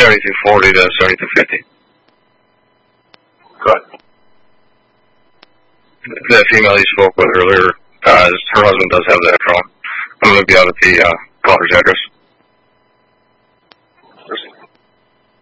7240 to 7250. Good. The female you spoke with earlier, her husband does have that drone. I'm going to be out at the caller's address.